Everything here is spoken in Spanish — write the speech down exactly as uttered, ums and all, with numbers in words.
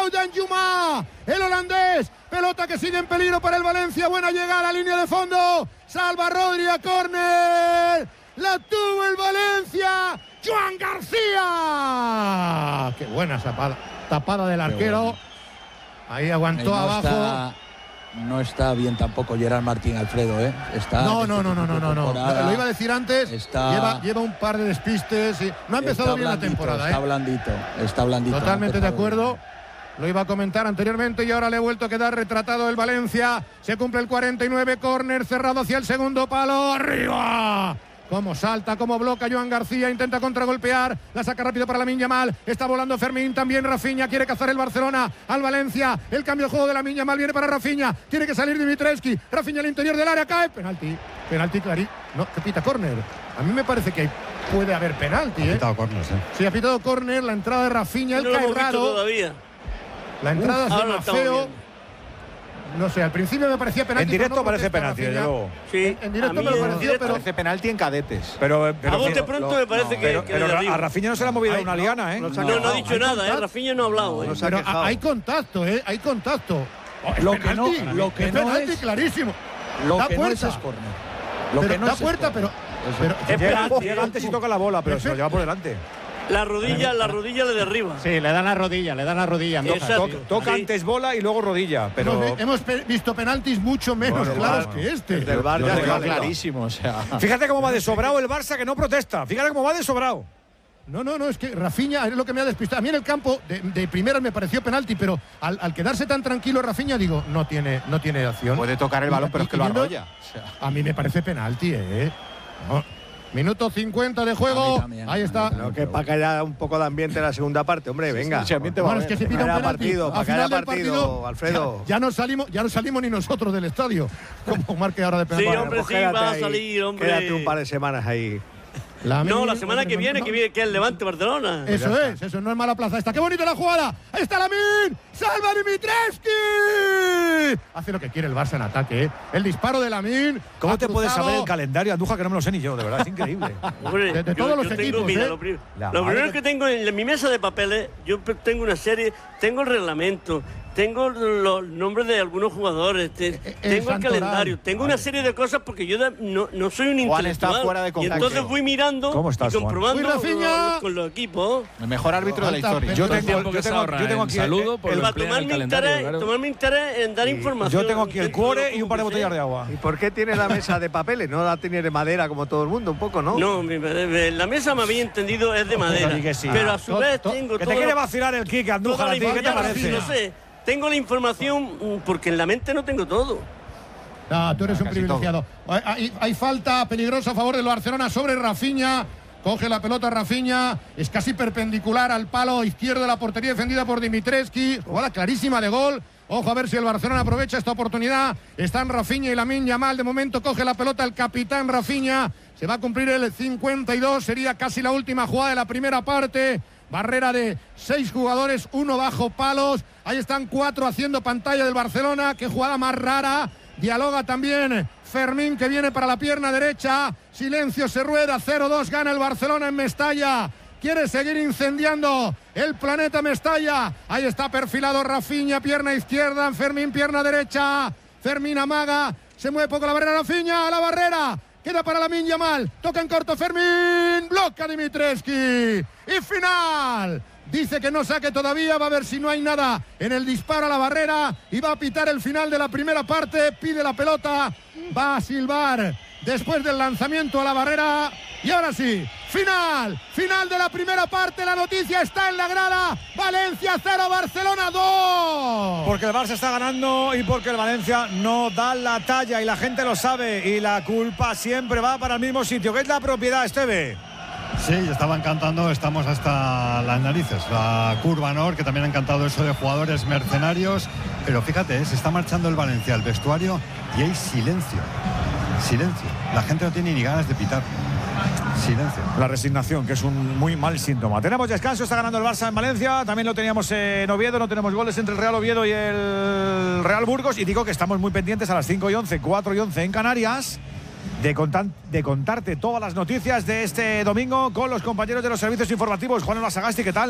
Mateu Danjuma, el holandés. Pelota que sigue en peligro para el Valencia. Buena llegada a la línea de fondo. Salva Rodri a córner. La tuvo el Valencia. Joan García. Qué buena tapada, tapada del arquero. Bueno. Ahí aguantó no abajo. Está, no está bien tampoco Gerard Martín, Alfredo, ¿eh? Está no, no, no, no, no, no, no. Lo iba a decir antes. Está, lleva, lleva un par de despistes. Y no ha empezado bien blandito, la temporada. Está ¿eh? blandito, está blandito. Totalmente de acuerdo. Lo iba a comentar anteriormente y ahora le he vuelto a quedar retratado el Valencia. Se cumple el cuarenta y nueve, córner cerrado hacia el segundo palo. ¡Arriba! Cómo salta, cómo bloca Joan García, intenta contragolpear, la saca rápido para Lamine Yamal, está volando Fermín, también Rafinha, quiere cazar el Barcelona al Valencia, el cambio de juego de Lamine Yamal viene para Rafinha, tiene que salir Dimitrescu, Rafinha al interior del área, cae, penalti, penalti clarí, no, que pita córner, a mí me parece que puede haber penalti, ¿eh? Ha pitado córner, sí. Sí, ha pitado córner, la entrada de Rafinha, el no cae lo raro, todavía. La entrada Uf, es de Maceo. No sé, al principio me parecía penalti. En directo no parece penalti, desde luego. Sí, en, en directo me lo pareció, pero parece penalti en cadetes. Pero, pero a vos de pronto lo, me parece no, que, pero, que pero a Rafinha no se le ha movido Ay, una liana, ¿eh? No, no, no ha dicho nada, contacto. ¿eh? Rafinha no ha hablado. No, ¿eh? pero hay contacto, ¿eh? Hay contacto. Oh, lo, que no, lo que es no penalti es clarísimo. Lo da que puerta. no es córner. Lo pero que no da es puerta, pero, pero es llega, llega antes y toca la bola, pero se lo lleva por delante. La rodilla, la rodilla le derriba. Sí, le dan la rodilla, le dan la rodilla. Toca, toca sí. antes bola y luego rodilla. Pero hemos, hemos pe visto penaltis mucho menos bueno, claros bueno, que este. El del Barça está clarísimo. O sea. Fíjate cómo va de sobrado el Barça, que no protesta. Fíjate cómo va de sobrado. No, no, no, es que Rafinha es lo que me ha despistado. A mí en el campo de, de primeras me pareció penalti, pero al, al quedarse tan tranquilo Rafinha, digo, no tiene, no tiene acción. Puede tocar el balón, pero es que lo arrolla. O sea. A mí me parece penalti, ¿eh? No. Minuto cincuenta de juego. También, ahí está. No, que para que haya un poco de ambiente en la segunda parte, hombre, venga. Sí, sí, ambiente bueno, es que se pida un penalti. Partido, para que haya partido, partido, Alfredo. Ya, ya, no salimos, ya no salimos ni nosotros del estadio. Como marque ahora de penalti. Sí, hombre, sí, va a salir, hombre. Quédate un par de semanas ahí. La no, la semana que viene, que viene, que es el Levante Barcelona. Eso es, eso no es mala plaza esta. ¡Qué bonita la jugada! ¡Ahí está Lamine! ¡Salva Dimitrescu! Hace lo que quiere el Barça en ataque, ¿eh? El disparo de Lamine. ¿Cómo te puedes saber el calendario, Andújar, que no me lo sé ni yo? De verdad, es increíble. Hombre, de, de yo, todos los yo equipos, tengo, mira, ¿eh? Lo, prim lo primero que tengo en mi mesa de papeles, yo tengo una serie, tengo el reglamento, tengo los nombres de algunos jugadores, te, el tengo el Santoral. calendario, tengo vale. una serie de cosas porque yo no, no soy un Juan intelectual. Está fuera de y entonces voy mirando ¿Cómo estás, y comprobando los, los, con los equipos. El mejor árbitro de la historia. Yo tengo, yo tengo, yo tengo aquí saludo por el, para tomar mi, interés, claro. tomar mi interés en dar sí. información. Yo tengo aquí el cuore y un par de botellas de agua. ¿Y por qué tiene la mesa de papeles? No la tiene de madera como todo el mundo, un poco, ¿no? No, la mesa me había entendido es de madera. Sí. Pero a su vez tengo Que te quiere vacilar el kick, Andújar, a ti, ¿qué te parece? No sé. Tengo la información porque en la mente no tengo todo. No, tú eres un privilegiado. Hay, hay falta peligrosa a favor del Barcelona sobre Rafinha. Coge la pelota Rafinha. Es casi perpendicular al palo izquierdo de la portería defendida por Dimitrescu. Jugada clarísima de gol. Ojo a ver si el Barcelona aprovecha esta oportunidad. Están Rafinha y Lamine Yamal. De momento coge la pelota el capitán Rafinha. Se va a cumplir el cincuenta y dos. Sería casi la última jugada de la primera parte. Barrera de seis jugadores, uno bajo palos. Ahí están cuatro haciendo pantalla del Barcelona. Qué jugada más rara. Dialoga también Fermín, que viene para la pierna derecha. Silencio, se rueda. cero dos gana el Barcelona en Mestalla. Quiere seguir incendiando el planeta Mestalla. Ahí está perfilado Rafinha, pierna izquierda. Fermín, pierna derecha. Fermín amaga. Se mueve poco la barrera. Rafinha a la barrera. Queda para Lamine Yamal. Toca en corto Fermín. Bloca Dimitrescu. Y final. Dice que no saque todavía. Va a ver si no hay nada en el disparo a la barrera. Y va a pitar el final de la primera parte. Pide la pelota. Va a silbar después del lanzamiento a la barrera. Y ahora sí. Final. Final de la primera parte. La noticia está en la grada. Valencia cero, Barcelona dos. Porque el Barça está ganando y porque el Valencia no da la talla. Y la gente lo sabe. Y la culpa siempre va para el mismo sitio. ¿Qué es la propiedad, Esteve? Sí, estaban cantando, estamos hasta las narices. La curva Nord, que también han cantado eso de jugadores mercenarios. Pero fíjate, se está marchando el Valencia al vestuario y hay silencio. Silencio. La gente no tiene ni ganas de pitar. Silencio. La resignación, que es un muy mal síntoma. Tenemos descanso, está ganando el Barça en Valencia. También lo teníamos en Oviedo, no tenemos goles entre el Real Oviedo y el Real Burgos. Y digo que estamos muy pendientes a las cinco y once, cuatro y once en Canarias. De, contar, de contarte todas las noticias de este domingo con los compañeros de los servicios informativos. Juan Sagasti, ¿qué tal?